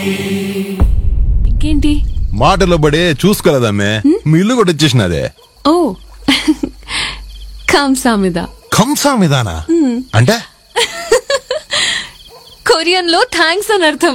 ఇంకేంటి మాటలో పడే చూసుకోలేదమ్మే, మీ ఇల్లు కూడా వచ్చేసినదే. ఓ కంసామిదా. కంసా విధాన అంటే కొరియన్ లో థ్యాంక్స్ అని అర్థం.